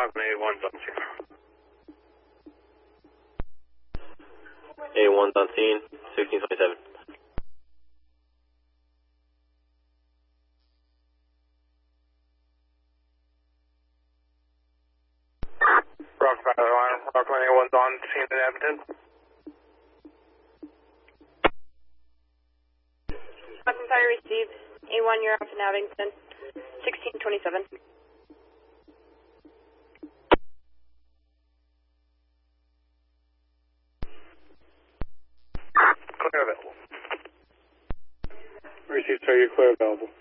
Rockland A1's on scene. A1's on scene, 1627. Rockland A1's on scene in Edmonton. Rockland Fire received. A1, you're off in Abington, 1627. Clear available. Received, sir, you're clear available.